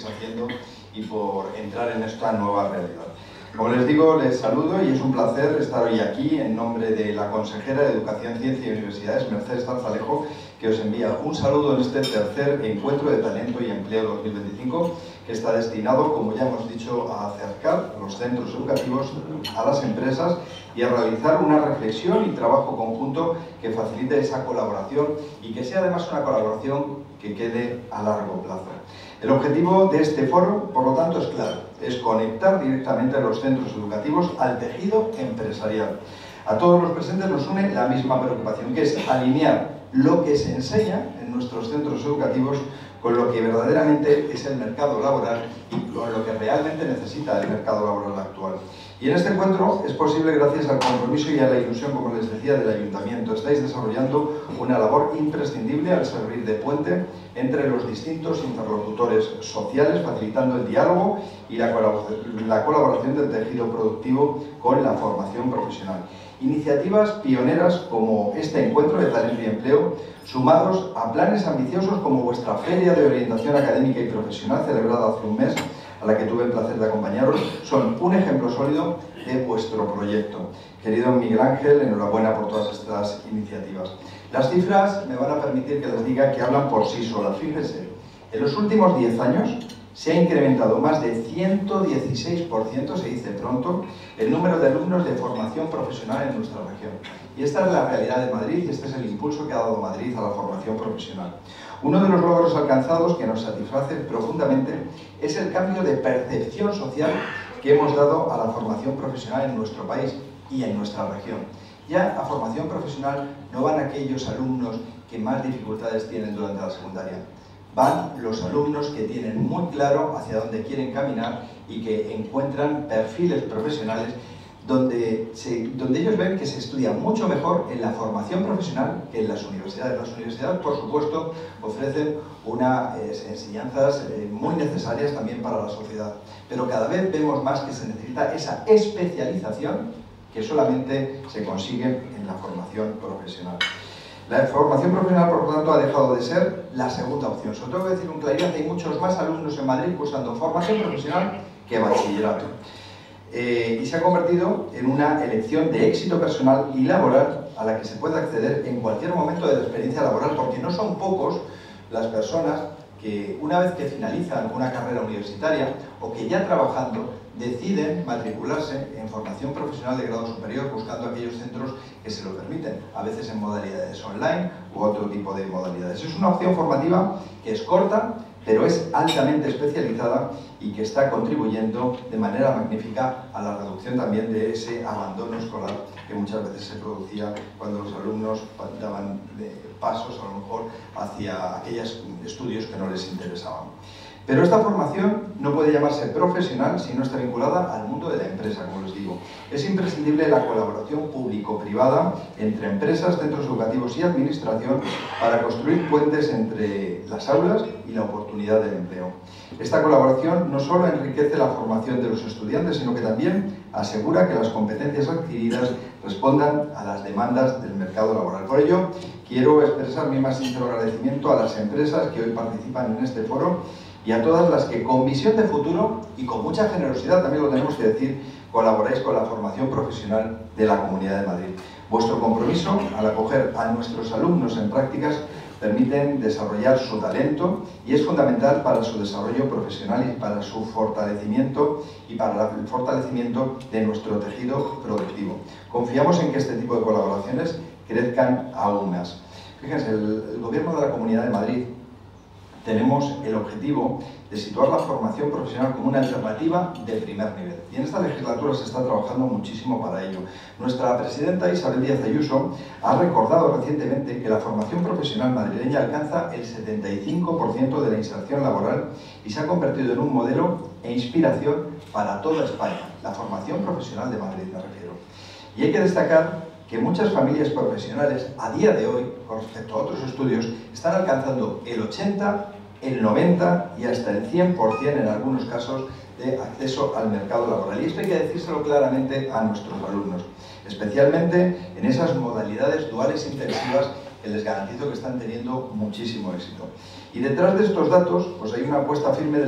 estéis haciendo y por entrar en esta nueva realidad. Como les digo, les saludo y es un placer estar hoy aquí en nombre de la consejera de Educación, Ciencia y Universidades, Mercedes Zarzalejo, que os envía un saludo en este tercer encuentro de talento y empleo 2025, que está destinado, como ya hemos dicho, a acercar los centros educativos a las empresas y a realizar una reflexión y trabajo conjunto que facilite esa colaboración y que sea además una colaboración que quede a largo plazo. El objetivo de este foro, por lo tanto, es claro, es conectar directamente a los centros educativos al tejido empresarial. A todos los presentes nos une la misma preocupación, que es alinear lo que se enseña en nuestros centros educativos con lo que verdaderamente es el mercado laboral y con lo que realmente necesita el mercado laboral actual. Y en este encuentro es posible gracias al compromiso y a la ilusión, como les decía, del Ayuntamiento. Estáis desarrollando una labor imprescindible al servir de puente entre los distintos interlocutores sociales, facilitando el diálogo y la colaboración del tejido productivo con la formación profesional. Iniciativas pioneras como este encuentro de talento y empleo, sumados a planes ambiciosos como vuestra Feria de Orientación Académica y Profesional, celebrada hace un mes, a la que tuve el placer de acompañaros, son un ejemplo sólido de vuestro proyecto. Querido Miguel Ángel, enhorabuena por todas estas iniciativas. Las cifras me van a permitir que les diga que hablan por sí solas. Fíjense, en los últimos 10 años se ha incrementado más de 116%, se dice pronto, el número de alumnos de formación profesional en nuestra región. Y esta es la realidad de Madrid y este es el impulso que ha dado Madrid a la formación profesional. Uno de los logros alcanzados que nos satisface profundamente es el cambio de percepción social que hemos dado a la formación profesional en nuestro país y en nuestra región. Ya a formación profesional no van aquellos alumnos que más dificultades tienen durante la secundaria. Van los alumnos que tienen muy claro hacia dónde quieren caminar y que encuentran perfiles profesionales donde ellos ven que se estudia mucho mejor en la formación profesional que en las universidades. Las universidades, por supuesto, ofrecen unas enseñanzas muy necesarias también para la sociedad, pero cada vez vemos más que se necesita esa especialización que solamente se consigue en la formación profesional. La formación profesional, por lo tanto, ha dejado de ser la segunda opción. Sobre todo, decir con claridad, hay muchos más alumnos en Madrid cursando formación profesional que bachillerato. Y se ha convertido en una elección de éxito personal y laboral a la que se puede acceder en cualquier momento de la experiencia laboral, porque no son pocos las personas que una vez que finalizan una carrera universitaria o que ya trabajando deciden matricularse en formación profesional de grado superior buscando aquellos centros que se lo permiten, a veces en modalidades online u otro tipo de modalidades. Es una opción formativa que es corta, pero es altamente especializada y que está contribuyendo de manera magnífica a la reducción también de ese abandono escolar que muchas veces se producía cuando los alumnos daban pasos a lo mejor hacia aquellos estudios que no les interesaban. Pero esta formación no puede llamarse profesional si no está vinculada al mundo de la empresa, como les digo. Es imprescindible la colaboración público-privada entre empresas, centros educativos y administración para construir puentes entre las aulas y la oportunidad del empleo. Esta colaboración no solo enriquece la formación de los estudiantes, sino que también asegura que las competencias adquiridas respondan a las demandas del mercado laboral. Por ello, quiero expresar mi más sincero agradecimiento a las empresas que hoy participan en este foro y a todas las que con visión de futuro y con mucha generosidad, también lo tenemos que decir, colaboráis con la formación profesional de la Comunidad de Madrid. Vuestro compromiso al acoger a nuestros alumnos en prácticas permiten desarrollar su talento y es fundamental para su desarrollo profesional y para su fortalecimiento y para el fortalecimiento de nuestro tejido productivo. Confiamos en que este tipo de colaboraciones crezcan aún más. Fíjense, el Gobierno de la Comunidad de Madrid tenemos el objetivo de situar la formación profesional como una alternativa de primer nivel. Y en esta legislatura se está trabajando muchísimo para ello. Nuestra presidenta Isabel Díaz Ayuso ha recordado recientemente que la formación profesional madrileña alcanza el 75% de la inserción laboral y se ha convertido en un modelo e inspiración para toda España. La formación profesional de Madrid, me refiero. Y hay que destacar que muchas familias profesionales a día de hoy, con respecto a otros estudios, están alcanzando el 80, el 90 y hasta el 100% en algunos casos de acceso al mercado laboral. Y esto hay que decírselo claramente a nuestros alumnos, especialmente en esas modalidades duales intensivas que les garantizo que están teniendo muchísimo éxito. Y detrás de estos datos, pues hay una apuesta firme del